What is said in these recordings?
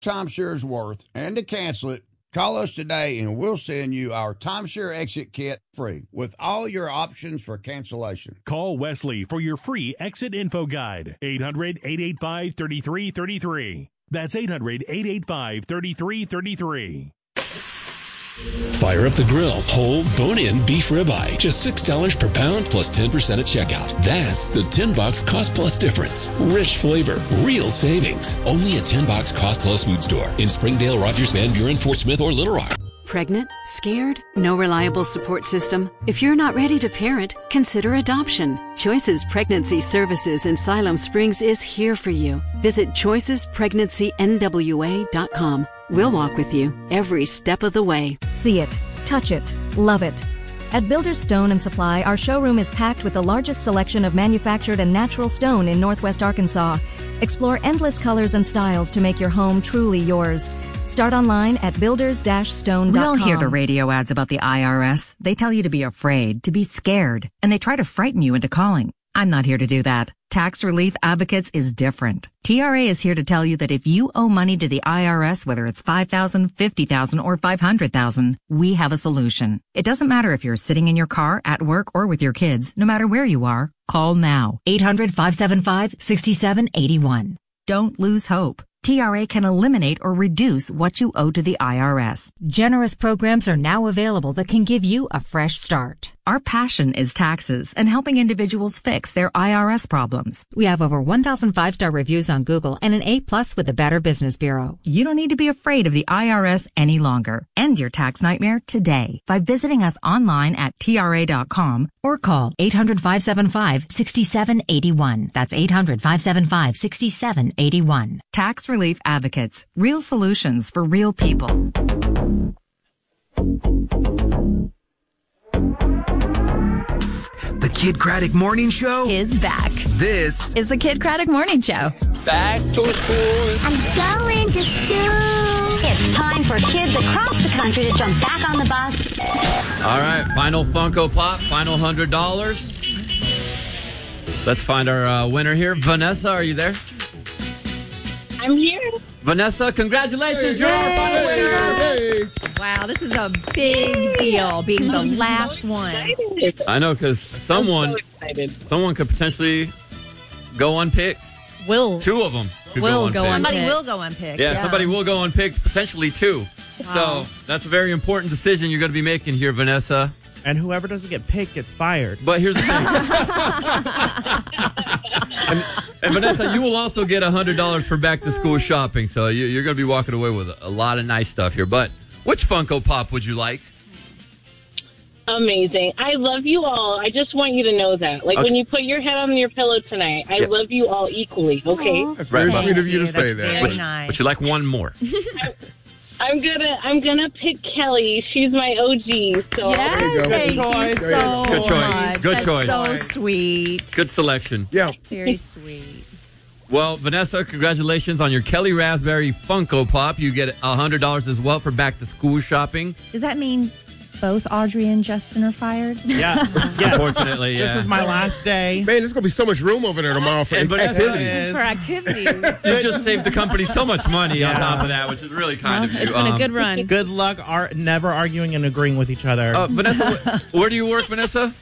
timeshare's worth and to cancel it, call us today and we'll send you our timeshare exit kit free with all your options for cancellation. Call Wesley for your free exit info guide. 800-885-3333. That's 800-885-3333. Fire up the grill. Whole bone-in beef ribeye. Just $6 per pound plus 10% at checkout. That's the $10 cost plus difference. Rich flavor. Real savings. Only at $10 cost plus food store. In Springdale, Rogers, Van Buren, Fort Smith, or Little Rock. Pregnant? Scared? No reliable support system? If you're not ready to parent, consider adoption. Choices Pregnancy Services in Siloam Springs is here for you. Visit choicespregnancy.nwa.com. We'll walk with you every step of the way. See it, touch it, love it. At Builders Stone and Supply, our showroom is packed with the largest selection of manufactured and natural stone in Northwest Arkansas. Explore endless colors and styles to make your home truly yours. Start online at builders-stone.com. We all hear the radio ads about the IRS. They tell you to be afraid, to be scared, and they try to frighten you into calling. I'm not here to do that. Tax Relief Advocates is different. TRA is here to tell you that if you owe money to the IRS, whether it's $5,000, $50,000, or $500,000, we have a solution. It doesn't matter if you're sitting in your car, at work, or with your kids. No matter where you are, call now. 800-575-6781. Don't lose hope. TRA can eliminate or reduce what you owe to the IRS. Generous programs are now available that can give you a fresh start. Our passion is taxes and helping individuals fix their IRS problems. We have over 1,000 5-star reviews on Google and an A+ with the Better Business Bureau. You don't need to be afraid of the IRS any longer. End your tax nightmare today by visiting us online at TRA.com or call 800-575-6781. That's 800-575-6781. Tax Relief Advocates. Real solutions for real people. The Kid Craddock Morning Show is back. This is the Kid Craddock Morning Show. Back to school. I'm going to school. It's time for kids across the country to jump back on the bus. All right, final Funko Pop, final $100. Let's find our winner here. Vanessa, are you there? I'm here. Vanessa, congratulations. You're our final winner. Hey. Wow, this is a big deal, being the last one. I know, because someone could potentially go unpicked. Two of them will go unpicked. Somebody will go unpicked. Yeah, somebody will go unpicked, potentially two. Wow. So that's a very important decision you're going to be making here, Vanessa. And whoever doesn't get picked gets fired. But here's the thing. And Vanessa, you will also get $100 for back-to-school shopping. So you're going to be walking away with a lot of nice stuff here. But which Funko Pop would you like? Amazing. I love you all. I just want you to know that. Like, when you put your head on your pillow tonight, I love you all equally, okay? That's very sweet of you to say that. Very nice. But you like one more. I'm gonna pick Kelly. She's my OG. So thank you so Good choice. much. Good That's choice. So sweet. Good selection. Yeah. Very sweet. Well, Vanessa, congratulations on your Kelly Raspberry Funko Pop. You get $100 as well for back-to-school shopping. Does that mean both Audrey and Justin are fired? Yes. Unfortunately, yeah. This is my last day. Man, there's going to be so much room over there tomorrow for activities. For activities. You just saved the company so much money on top of that, which is really kind of you. It's been a good run. Good luck never arguing and agreeing with each other. Vanessa, where do you work, Vanessa?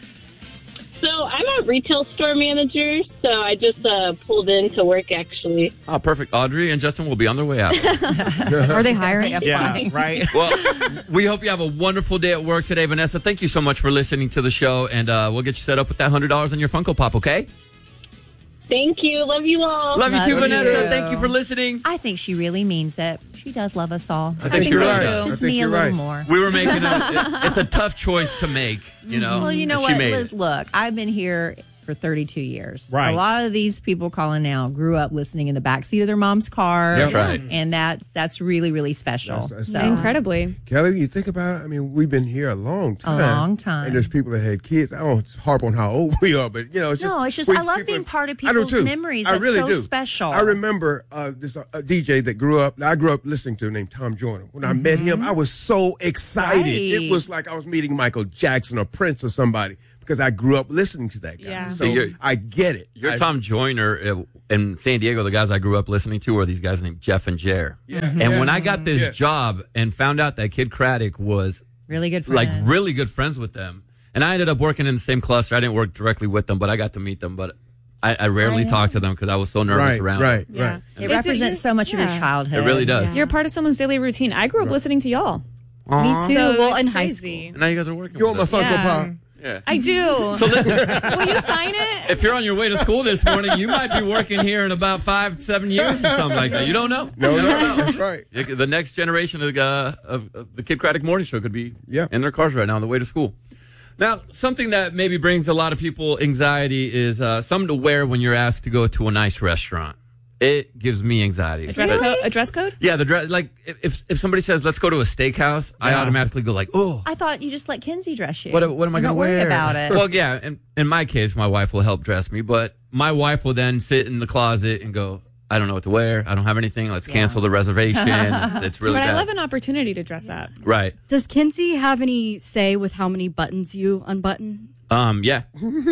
So I'm a retail store manager, so I just pulled in to work, actually. Oh, perfect. Audrey and Justin will be on their way out. Are they hiring? Yeah, right. Well, we hope you have a wonderful day at work today, Vanessa. Thank you so much for listening to the show, and we'll get you set up with that $100 on your Funko Pop, okay? Thank you. Love you all. Love you too, Vanessa. Thank you for listening. I think she really means it. She does love us all. I think you're right. Just me a little more. We were making it's a tough choice to make, you know. Well, you know what, Liz, look, I've been here for 32 years. Right. A lot of these people calling now grew up listening in the backseat of their mom's car. That's right. And that's really, really special. That's incredibly. Kelly, you think about it, I mean, we've been here a long time. A long time. And there's people that had kids. I don't harp on how old we are, but, you know, it's just... I love being part of people's memories. That's really so special. I remember this DJ that I grew up listening to named Tom Joyner. When I met him, I was so excited. Right. It was like I was meeting Michael Jackson or Prince or somebody. Because I grew up listening to that guy. Yeah. So I get it. Tom Joyner in San Diego, the guys I grew up listening to were these guys named Jeff and Jer. Yeah. And when I got this job and found out that Kid Craddock was really good friends. really good friends with them, and I ended up working in the same cluster. I didn't work directly with them, but I got to meet them. But I rarely talked to them because I was so nervous around them. Right. It represents so much of your childhood. It really does. Yeah. You're part of someone's daily routine. I grew up listening to y'all. Me too. So well, in high crazy. school. Now you guys are working. You want my with us. Funko Pop? Yeah. I do. So listen, will you sign it? if you're on your way to school this morning, you might be working here in about 5-7 years or something like that. You don't know. No, that's right. The next generation of the Kid Craddock Morning Show could be in their cars right now on the way to school. Now, something that maybe brings a lot of people anxiety is something to wear when you're asked to go to a nice restaurant. It gives me anxiety. A dress code? Yeah, the dress. Like if somebody says, "Let's go to a steakhouse," I automatically go like, "Oh." I thought you just let Kinsey dress you. What am I going to Don't wear? worry about it. Well, yeah. In my case, my wife will help dress me, but my wife will then sit in the closet and go, "I don't know what to wear. I don't have anything. Let's cancel the reservation." It's really But bad. I love an opportunity to dress up. Right. Does Kinsey have any say with how many buttons you unbutton? Yeah.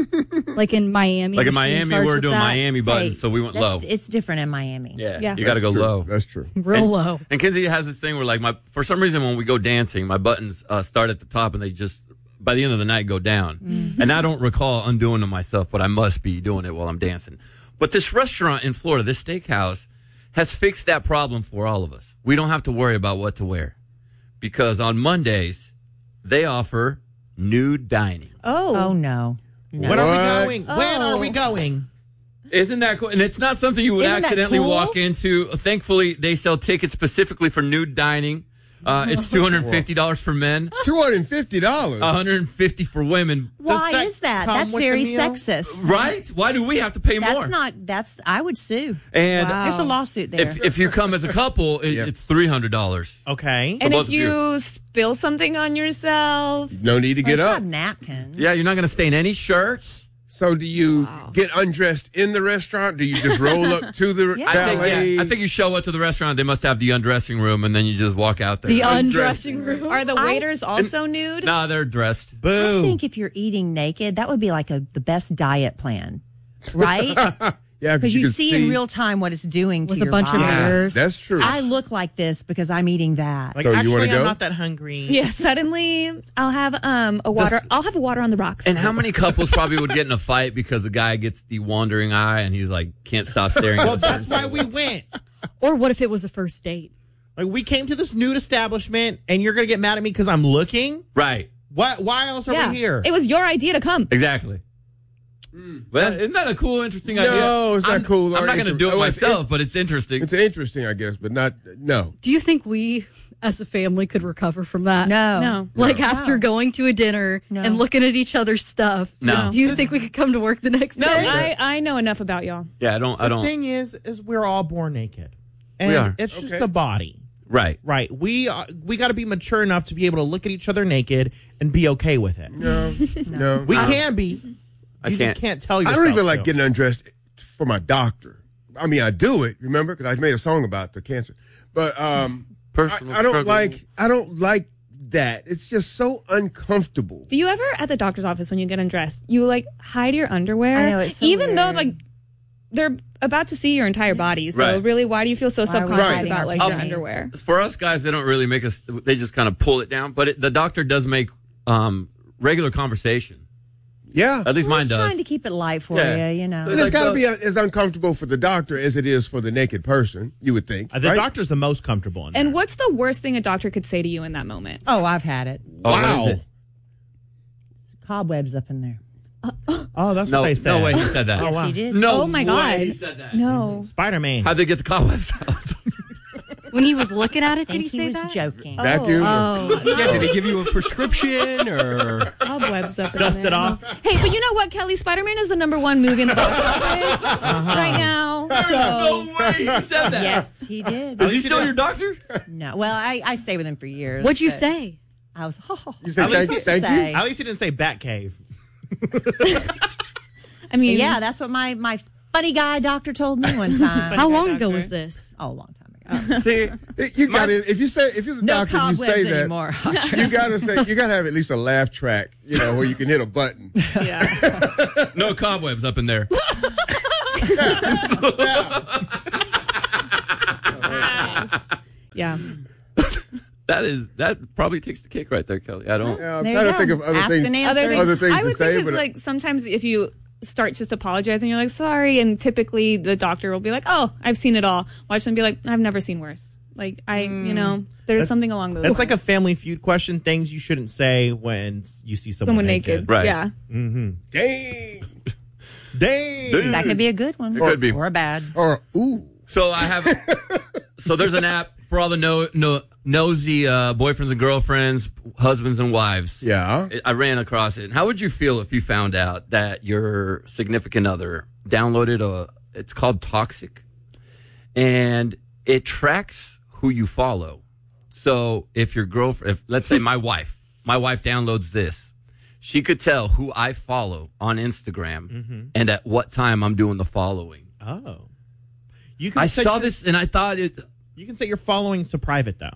Like in Miami? Like in is she Miami, charge we're of doing that? Miami buttons, so we went low. It's different in Miami. Yeah. You got to go true. low. That's true. Real low. And Kinsey has this thing where, like, for some reason, when we go dancing, my buttons start at the top and they just, by the end of the night, go down. Mm-hmm. And I don't recall undoing them myself, but I must be doing it while I'm dancing. But this restaurant in Florida, this steakhouse, has fixed that problem for all of us. We don't have to worry about what to wear. Because on Mondays, they offer nude dining. Oh no. When are we going? When are we going? Isn't that cool? And it's not something you would Isn't that accidentally cool? walk into. Thankfully, they sell tickets specifically for nude dining. It's $250 for men. $250. $150 for women. Why is that? come That's with very the meal? sexist. Right? Why do we have to pay more? I would sue. And There's a lawsuit there. if you come as a couple, it's $300. Okay. And both if of you. you spill something on yourself, No need to get It's up. not napkins. Yeah, you're not going to stain any shirts. So do you get undressed in the restaurant? Do you just roll up to the valet? I think you show up to the restaurant. They must have the undressing room, and then you just walk out there. The undressing room. are the waiters also nude? Nah, they're dressed. I Boo. think if you're eating naked, that would be like the best diet plan, right? Yeah, Because you can see in real time what it's doing to With a your bunch of body. mirrors. That's true. I look like this because I'm eating that. Like, So you wanna actually, go? I'm not that hungry. Yeah, suddenly I'll have a water. I'll have a water on the rocks. And how many couples probably would get in a fight because the guy gets the wandering eye and he's like, can't stop staring Well, at that's why we went. Or what if it was a first date? Like, we came to this nude establishment, and you're going to get mad at me because I'm looking? Right. What? Why else are we here? It was your idea to come. Exactly. Well, isn't that a cool, interesting idea? No, it's not cool. I'm or not going to do it Oh, it's- myself, but it's interesting. It's interesting, I guess, but not, no. Do you think we, as a family, could recover from that? No. Like after going to a dinner and looking at each other's stuff. No. Do you think we could come to work the next day? I know enough about y'all. Yeah, I The don't. thing is we're all born naked. And We are. it's just the body. Right. Right. We got to be mature enough to be able to look at each other naked and be okay with it. No. We can be. You can't. just can't tell I yourself. don't even like to. getting undressed for my doctor. I mean, I do it, remember? Because I made a song about the cancer. But Personal I don't struggle. like that. It's just so uncomfortable. Do you ever at the doctor's office when you get undressed, you like hide your underwear? I know, it's so even though weird. like they're about to see your entire body. So Right. really, why do you feel so Why are we subconscious hiding about our like your panties? underwear? For us guys, they don't really make us. They just kind of pull it down. But the doctor does make regular conversation. Yeah. At least mine Just does. trying to keep it light for Yeah. you, you know. So And it's like, got to so- be as uncomfortable for the doctor as it is for the naked person, you would think. The right? doctor's the most comfortable in And there. what's the worst thing a doctor could say to you in that moment? Oh, I've had it. Oh, what Wow. is it? Cobwebs up in there. Oh, that's No, what they said. no way he said that. Oh, Yes, wow. he did. No Oh, my way God. he said that. No. Spider-Man. How'd they get the cobwebs out? When he was looking at it, I did think he say was that? joking. Vacuum. Oh. Yeah, did he give you a prescription or Cobwebs up in Dust there. it off. Hey, but you know what, Kelly? Spider-Man is the #1 movie in the box office right now. So No way he said that. Yes, he did. Is he still your doctor? No. Well, I stayed with him for years. What'd you but say? I was, You said thank you. Thank you. At least he didn't say Batcave. I mean, Yeah, that's what my funny guy doctor told me one time. How long ago was this? Oh, a long time ago. You got to if you're the No doctor, you say cobwebs that. anymore. You gotta have at least a laugh track, where you can hit a button. No cobwebs up in there. Yeah. That probably takes the cake right there, Kelly. I don't. Yeah, I'm trying to think of other things I would to say. think But it's like sometimes if you start just apologizing, you're like, sorry. And typically the doctor will be like, oh, I've seen it all. Watch them be like, I've never seen worse. Like, there's something along those lines. It's like a Family Feud question, things you shouldn't say when you see someone naked. Right. Yeah. Mm-hmm. Dang. That could be a good one. It could be. Or a bad. Or, ooh. So I have. So there's an app for all the nosy boyfriends and girlfriends, husbands and wives. Yeah. I ran across it. How would you feel if you found out that your significant other downloaded it's called Toxic, and it tracks who you follow. So if your girlfriend, let's say my wife downloads this, she could tell who I follow on Instagram and at what time I'm doing the following. Oh. I saw this and I thought it. You can set your followings to private, though.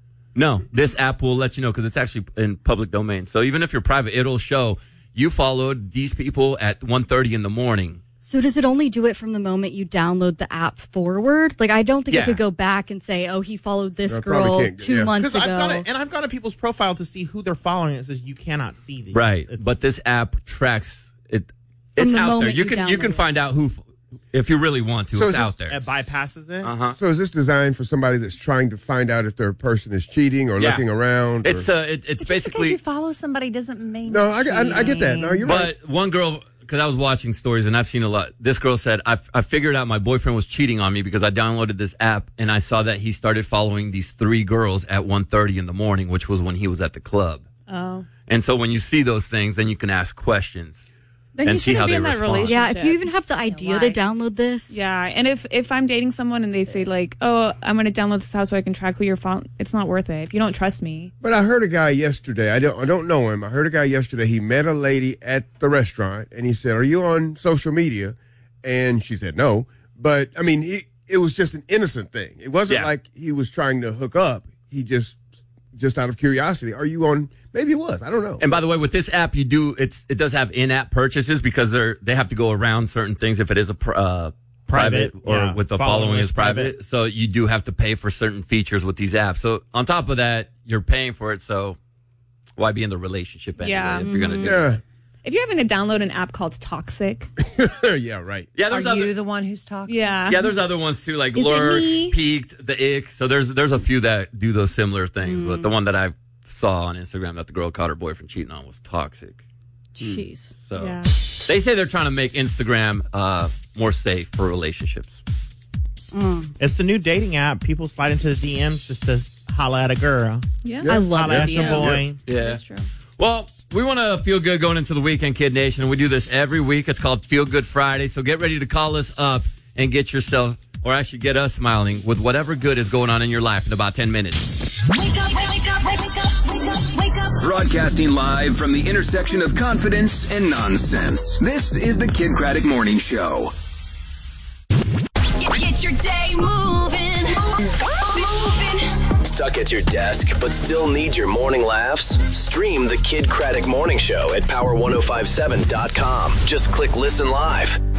No, this app will let you know because it's actually in public domain. So even if you're private, it'll show you followed these people at 1:30 in the morning. So does it only do it from the moment you download the app forward? Like, I don't think Yeah. I could go back and say, oh, he followed this No, I probably girl can't. 2 months ago. I've gone to people's profile to see who they're following. It says you cannot see these. Right, but this app tracks it. From It's the out there. moment You you can download find out who, if you really want to. So it's is this- out there. It bypasses it. Uh-huh. So is this designed for somebody that's trying to find out if their person is cheating or Yeah. looking around? It's it's Just because basically you follow somebody doesn't mean. No, I get that. No, you're right. But one girl, because I was watching stories and I've seen a lot. This girl said, I figured out my boyfriend was cheating on me because I downloaded this app and I saw that he started following these 3 girls at 1:30 in the morning, which was when he was at the club. Oh. And so when you see those things, then you can ask questions Then and you see shouldn't how be they in that respond. relationship. Yeah, if you even have the idea to download this. Yeah, and if I'm dating someone and they say like, oh, I'm going to download this house so I can track who you're following, it's not worth it. If you don't trust me. But I heard a guy yesterday. I don't know him. I heard a guy yesterday. He met a lady at the restaurant, and he said, "Are you on social media?" And she said, "No." But I mean, it was just an innocent thing. It wasn't like he was trying to hook up. He just out of curiosity, "Are you on?" Maybe it was. I don't know. And by the way, with this app, it does have in-app purchases because they have to go around certain things if it is a private or yeah. with the following is private. So you do have to pay for certain features with these apps. So on top of that, you're paying for it. So why be in the relationship anyway if you're going to do that? If you're having to download an app called Toxic. Yeah, right. Yeah, Are you the one who's talking? Yeah. Yeah, there's other ones too, like Is it Lurk, me? Peaked, The Ick. So there's a few that do those similar things. But the one that I saw on Instagram that the girl caught her boyfriend cheating on was Toxic. Jeez. So Yeah. they say they're trying to make Instagram more safe for relationships. It's the new dating app. People slide into the DMs just to holla at a girl. Yeah. I love Holla it. at your boy. Yeah. That's true. Well, we want to feel good going into the weekend, Kid Nation. We do this every week. It's called Feel Good Friday. So get ready to call us up and get yourself, or actually get us smiling with whatever good is going on in your life in about 10 minutes. Wake up, wake up, wake up, wake up, wake up. Broadcasting live from the intersection of confidence and nonsense. This is the Kid Craddock Morning Show. Get your day moving. Moving. Stuck at your desk but still need your morning laughs? Stream the Kid Craddock Morning Show at power1057.com. Just click listen live.